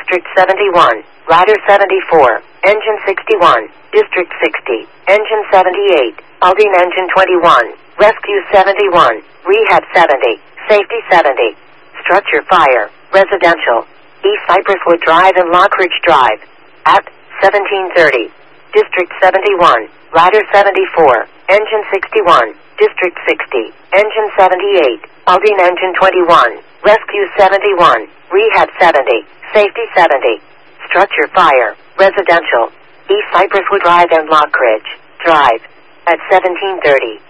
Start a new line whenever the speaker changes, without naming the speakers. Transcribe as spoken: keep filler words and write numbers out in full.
District seventy-one, Rider seventy-four, Engine sixty-one, District sixty, Engine seventy-eight, Aldine Engine twenty-one, Rescue seventy-one, Rehab seventy, Safety seventy, Structure Fire, Residential, East Cypresswood Drive and Lockridge Drive, at seventeen thirty. District seventy-one, Rider seventy-four, Engine sixty-one, District sixty, Engine seventy-eight, Aldine Engine twenty-one, Rescue seventy-one, Rehab seventy, Safety seventy, Structure Fire, Residential, East Cypresswood Drive and Lockridge Drive, at seventeen thirty.